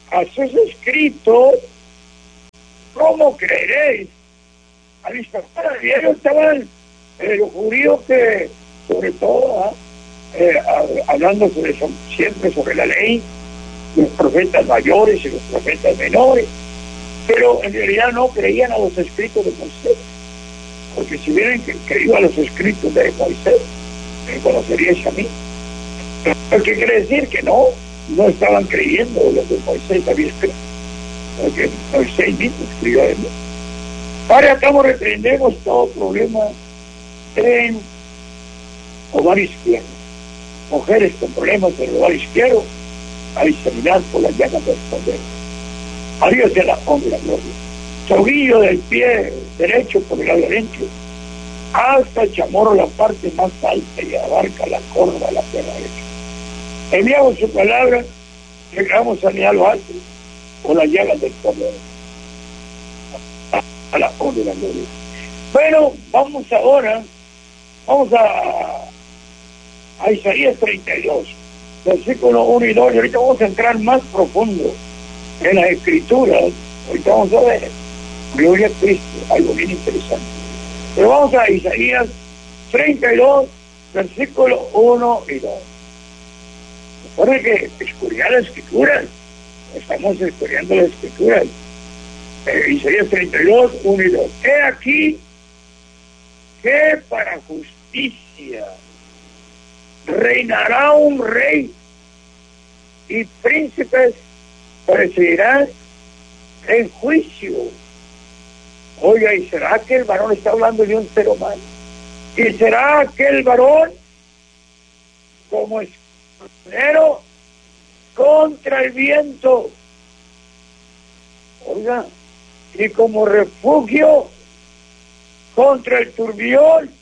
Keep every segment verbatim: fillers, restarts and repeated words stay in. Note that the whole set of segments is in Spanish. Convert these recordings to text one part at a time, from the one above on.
a sus escritos, ¿cómo creeréis? A mis papás ellos estaban, eh, los judíos que, sobre todo, ¿eh? Eh, hablando sobre eso, siempre sobre la ley, los profetas mayores y los profetas menores, pero en realidad no creían a los escritos de Moisés, porque si hubieran creído a los escritos de Moisés, me conoceríais a mí. Lo que quiere decir que no, no estaban creyendo lo que Moisés había escrito, porque Moisés mismo escribió de mí. Ahora acá reprendemos todo problema en ovario izquierdo. Mujeres con problemas en el ovario izquierdo, hay sanidad por las llagas del poder. A Dios de la honra y la gloria. Tobillo del pie derecho por el lado derecho, hasta el chamorro, la parte más alta, y abarca la corva de la pierna derecha. Enviamos su palabra, llegamos a lo alto, por las llagas del poder. A la honra y la gloria. Bueno, vamos ahora, vamos a, a Isaías treinta y dos, versículo uno y dos, y ahorita vamos a entrar más profundo en las escrituras. Ahorita vamos a ver, gloria a Cristo, algo bien interesante. Pero vamos a Isaías treinta y dos, versículo uno y dos. Recuerden que escudriñar las escrituras, estamos estudiando las escrituras. Eh, Isaías treinta y dos, uno y dos. He aquí que para justicia reinará un rey, y príncipes presidirán en juicio. Oiga, ¿y será que el varón está hablando de un ser humano? ¿Y será que el varón como escudero contra el viento? Oiga, y como refugio contra el turbión,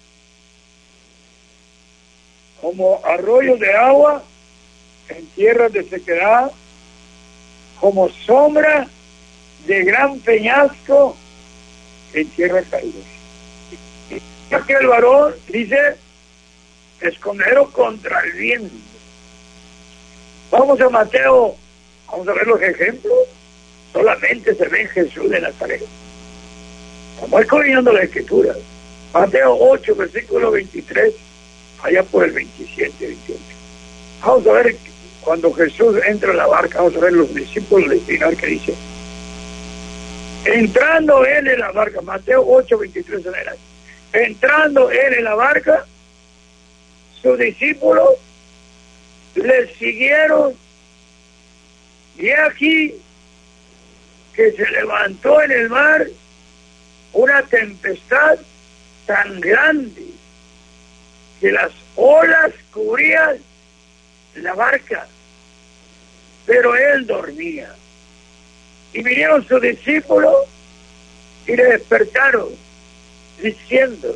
como arroyo de agua en tierras de sequedad, como sombra de gran peñasco en tierra caída. Ya que el varón dice escondero contra el viento. Vamos a Mateo, vamos a ver los ejemplos. Solamente se ve en Jesús de Nazaret. Vamos escudriñando la escritura. Mateo ocho, versículo veintitrés, allá por el veintisiete, veintiocho. Vamos a ver cuando Jesús entra a la barca, vamos a ver los discípulos del final que dice. Entrando él en la barca, Mateo ocho, veintitrés en adelante. Entrando él en la barca, sus discípulos le siguieron, y aquí que se levantó en el mar una tempestad tan grande que las olas cubrían la barca, pero él dormía. Y vinieron sus discípulos y le despertaron diciendo,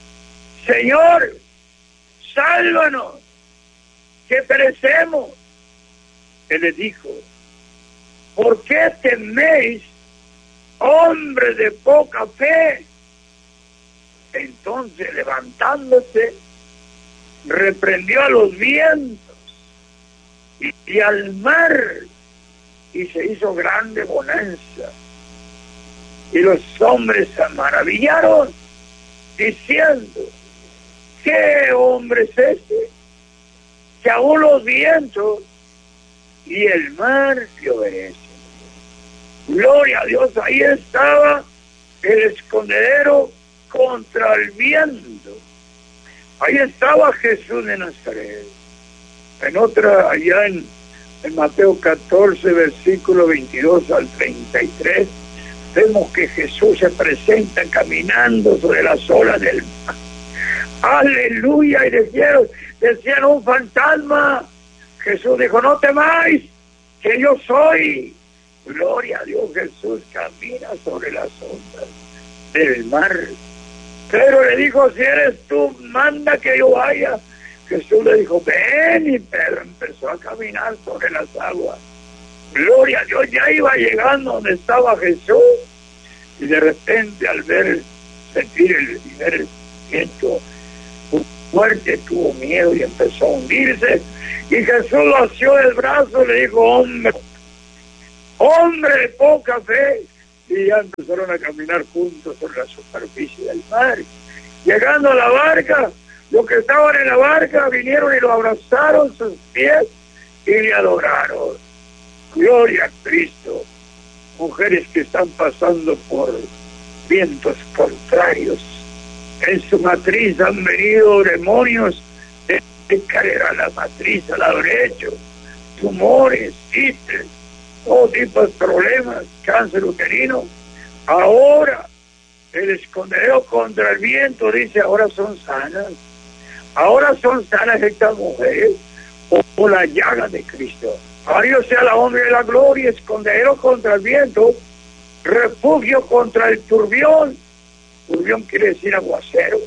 Señor, sálvanos, que perecemos. Él les dijo, ¿por qué teméis, hombres de poca fe? Entonces, levantándose, reprendió a los vientos y, y al mar, y se hizo grande bonanza. Y los hombres se maravillaron, diciendo, ¿qué hombre es este? Que aún los vientos y el mar le obedecen. Gloria a Dios, ahí estaba el escondedero contra el viento. Ahí estaba Jesús de Nazaret. En otra, allá en, en Mateo catorce, versículo veintidós al treinta y tres, vemos que Jesús se presenta caminando sobre las olas del mar. Aleluya, y decían, decían un fantasma. Jesús dijo, no temáis, que yo soy. Gloria a Dios, Jesús camina sobre las ondas del mar. Pero le dijo, si eres tú, manda que yo vaya. Jesús le dijo, ven, y Pedro empezó a caminar sobre las aguas. Gloria a Dios, ya iba llegando donde estaba Jesús, y de repente al ver, sentir el, y ver el viento fuerte, tuvo miedo y empezó a hundirse, y Jesús lo asió del brazo y le dijo, hombre, hombre de poca fe, y ya empezaron a caminar juntos sobre la superficie del mar. Llegando a la barca, los que estaban en la barca vinieron y lo abrazaron sus pies y le adoraron. Gloria a Cristo. Mujeres que están pasando por vientos contrarios. En su matriz han venido demonios de cargar la matriz al derecho, tumores, cites, todo tipo de problemas, cáncer uterino. Ahora el escondedero contra el viento dice, ahora son sanas. Ahora son sanas estas mujeres por la llaga de Cristo. A Dios sea la honra y la gloria, escondedero contra el viento, refugio contra el turbión. Turbión quiere decir aguacero.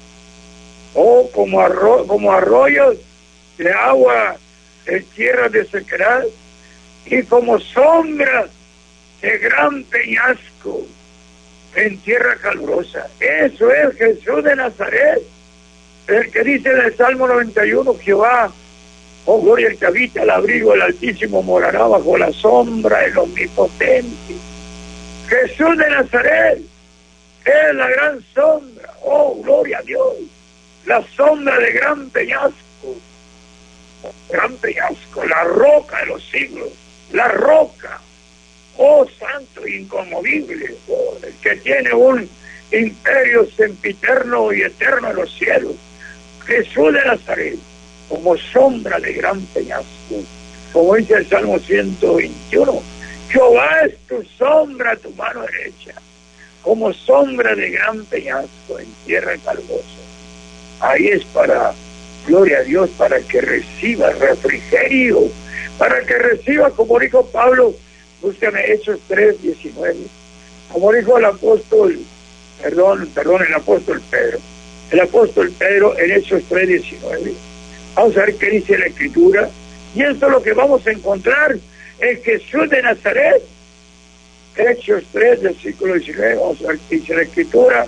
O como, arro como arroyos de agua en tierras de sequedad. Y como sombra de gran peñasco en tierra calurosa. Eso es Jesús de Nazaret, el que dice en el Salmo noventa y uno, Jehová, oh gloria, el que habita el abrigo del Altísimo morará bajo la sombra del Omnipotente. Jesús de Nazaret es la gran sombra, oh gloria a Dios, la sombra de gran peñasco, gran peñasco, la roca de los siglos, la roca, oh santo inconmovible, oh, el que tiene un imperio sempiterno y eterno en los cielos. Jesús de Nazaret, como sombra de gran peñasco, como dice el Salmo ciento veintiuno, Jehová es tu sombra, tu mano derecha, como sombra de gran peñasco en tierra calurosa. Ahí es para, gloria a Dios, para que reciba refrigerio, para que reciba, como dijo Pablo, búscame Hechos tres, diecinueve, como dijo el apóstol, perdón, perdón, el apóstol Pedro, el apóstol Pedro en Hechos tres, diecinueve, vamos a ver qué dice la Escritura, y esto es lo que vamos a encontrar en Jesús de Nazaret. Hechos tres, versículo diecinueve, vamos a ver qué dice la Escritura.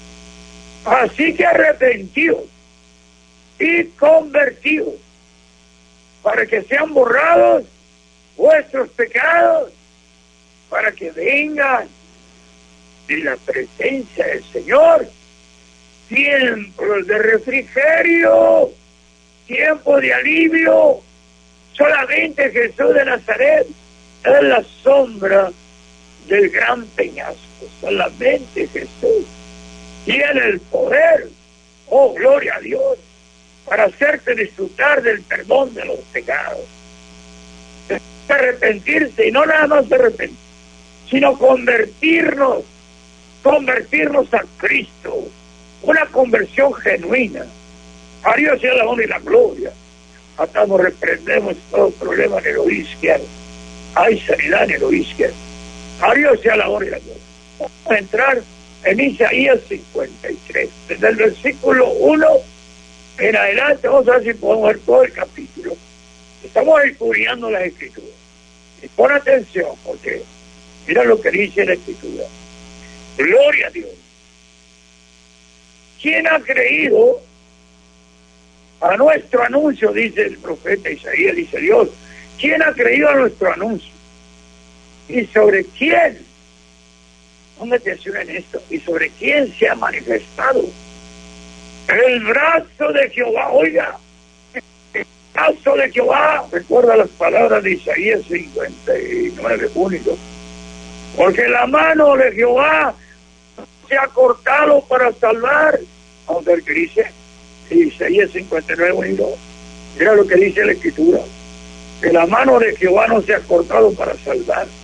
Así que arrepentidos y convertidos, para que sean borrados vuestros pecados, para que vengan de la presencia del Señor tiempos de refrigerio, tiempo de alivio. Solamente Jesús de Nazaret es la sombra del gran peñasco. Solamente Jesús tiene el poder, oh gloria a Dios, para hacerte disfrutar del perdón de los pecados. Arrepentirse, y no nada más arrepentir, sino convertirnos, convertirnos a Cristo, una conversión genuina. A Dios sea la honra y la gloria. Atamos, reprendemos todo problema en el isquial. Hay sanidad en el isquial. A Dios sea la honra y la gloria. Vamos a entrar en Isaías cincuenta y tres, desde el versículo uno en adelante. Vamos a ver si podemos ver todo el capítulo. Estamos estudiando las Escrituras. Y pon atención, porque mira lo que dice la Escritura. Gloria a Dios. ¿Quién ha creído a nuestro anuncio? Dice el profeta Isaías, dice Dios. ¿Quién ha creído a nuestro anuncio? ¿Y sobre quién? Ponga atención en esto. ¿Y sobre quién se ha manifestado el brazo de Jehová? Oiga, el brazo de Jehová. Recuerda las palabras de Isaías cincuenta y nueve, uno y dos. Porque la mano de Jehová se ha cortado para salvar. Vamos a ver qué dice Isaías cincuenta y nueve, uno y dos. Mira lo que dice la Escritura. Que la mano de Jehová no se ha cortado para salvar.